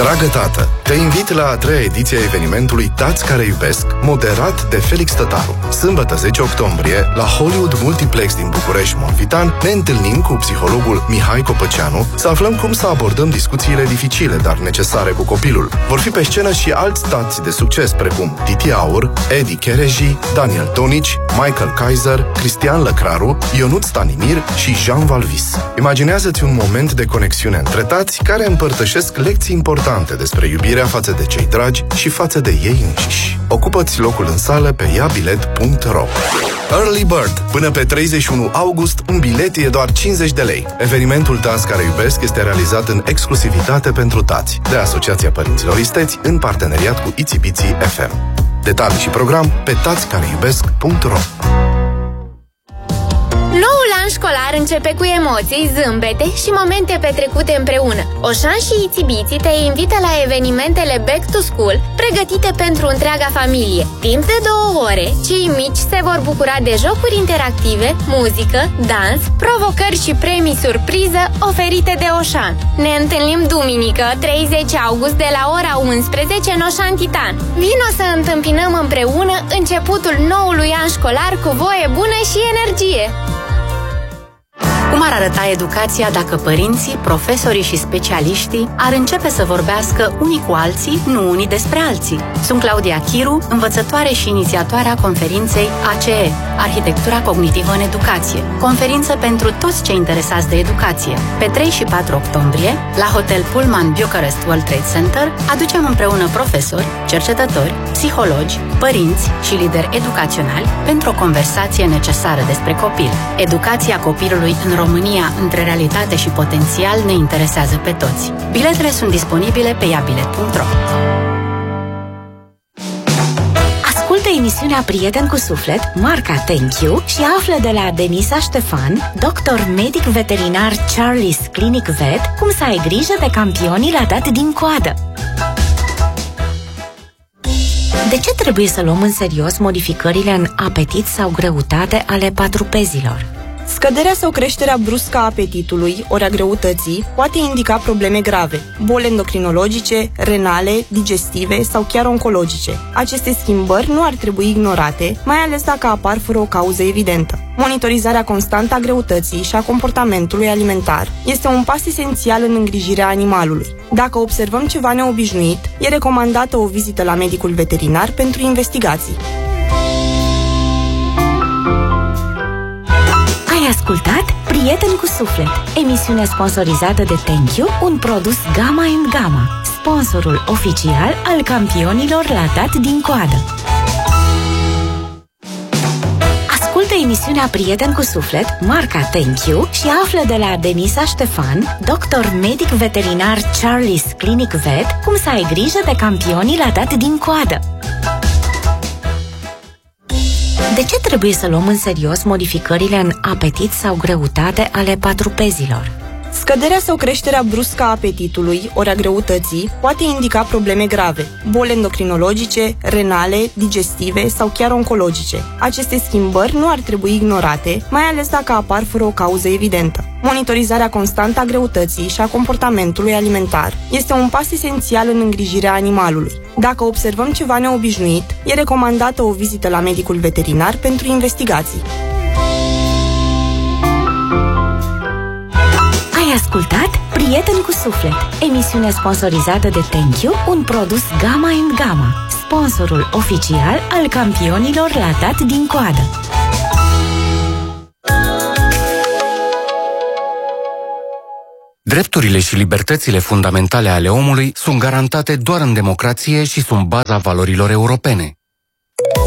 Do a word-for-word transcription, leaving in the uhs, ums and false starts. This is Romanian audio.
Dragă tată, te invit la a treia ediție a evenimentului Tați care iubesc, moderat de Felix Tătaru. Sâmbătă zece octombrie, la Hollywood Multiplex din București, Monvitan, ne întâlnim cu psihologul Mihai Copăceanu să aflăm cum să abordăm discuțiile dificile, dar necesare cu copilul. Vor fi pe scenă și alți tați de succes, precum Titi Aur, Edi Chereji, Daniel Tonici, Michael Kaiser, Cristian Lăcraru, Ionut Stanimir și Jean Valvis. Imaginează-ți un moment de conexiune între tați care împărtășesc lecții importante despre iubirea față de cei dragi și față de ei înșiși. Ocupă-ți locul în sală pe iabilet punct ro. Early Bird. Până pe treizeci și unu august, un bilet e doar cincizeci de lei. Evenimentul Tați care iubesc este realizat în exclusivitate pentru tați de Asociația Părinților Isteți în parteneriat cu Itsy Bitsy F M. Detalii și program pe tați care iubesc punct ro. Noul an școlar începe cu emoții, zâmbete și momente petrecute împreună. Oșan și Itsy Bitsy te invită la evenimentele Back to School, pregătite pentru întreaga familie. Timp de două ore, cei mici se vor bucura de jocuri interactive, muzică, dans, provocări și premii surpriză oferite de Oșan. Ne întâlnim duminică, treizeci august, de la ora unsprezece în Oșan Titan. Vino să întâmpinăm împreună începutul noului an școlar cu voie bună și energie. Cum ar arăta educația dacă părinții, profesorii și specialiștii ar începe să vorbească unii cu alții, nu unii despre alții? Sunt Claudia Chiru, învățătoare și inițiatoarea conferinței A C E, Arhitectura Cognitivă în Educație, conferință pentru toți cei interesați de educație. Pe trei și patru octombrie, la Hotel Pullman Bucharest World Trade Center, aducem împreună profesori, cercetători, psihologi, părinți și lideri educaționali pentru o conversație necesară despre copil. Educația copilului în România, între realitate și potențial, ne interesează pe toți. Biletele sunt disponibile pe iabilet punct ro. Ascultă emisiunea Prieten cu Suflet, marca Thank You, și află de la Denisa Ștefan, doctor medic veterinar Charlie's Clinic Vet, cum să ai grijă de campionii la dat din coadă. De ce trebuie să luăm în serios modificările în apetit sau greutate ale patrupezilor? Scăderea sau creșterea bruscă a apetitului, ori a greutății, poate indica probleme grave, boli endocrinologice, renale, digestive sau chiar oncologice. Aceste schimbări nu ar trebui ignorate, mai ales dacă apar fără o cauză evidentă. Monitorizarea constantă a greutății și a comportamentului alimentar este un pas esențial în îngrijirea animalului. Dacă observăm ceva neobișnuit, e recomandată o vizită la medicul veterinar pentru investigații. Ai ascultat Prieten cu Suflet, emisiune sponsorizată de Thank You, un produs Gamma and Gamma, sponsorul oficial al campionilor la dat din coadă. Ascultă emisiunea Prieten cu Suflet, marca Thank You, și află de la Denisa Ștefan, doctor medic veterinar Charlie's Clinic Vet, cum să ai grijă de campionii la dat din coadă. De ce trebuie să luăm în serios modificările în apetit sau greutate ale patrupezilor? Scăderea sau creșterea bruscă a apetitului, ori a greutății, poate indica probleme grave, boli endocrinologice, renale, digestive sau chiar oncologice. Aceste schimbări nu ar trebui ignorate, mai ales dacă apar fără o cauză evidentă. Monitorizarea constantă a greutății și a comportamentului alimentar este un pas esențial în îngrijirea animalului. Dacă observăm ceva neobișnuit, e recomandată o vizită la medicul veterinar pentru investigații. Ai ascultat Prieten cu Suflet, emisiune sponsorizată de Thank You, un produs Gamma and Gamma, sponsorul oficial al campionilor la dat din coadă. Drepturile și libertățile fundamentale ale omului sunt garantate doar în democrație și sunt baza valorilor europene.